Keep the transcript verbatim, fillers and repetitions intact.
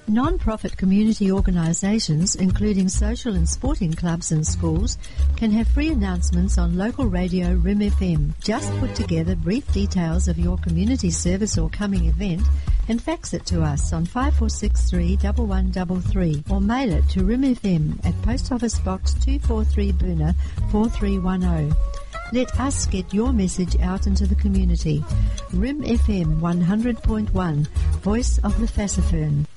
Non-profit community organisations, including social and sporting clubs and schools, can have free announcements on local radio R I M F M. Just put together brief details of your community service or coming event and fax it to us on five four six three, one one three three or mail it to R I M F M at Post Office Box two forty-three Boona four three one zero. Let us get your message out into the community. R I M F M one hundred point one, Voice of the Fassifern.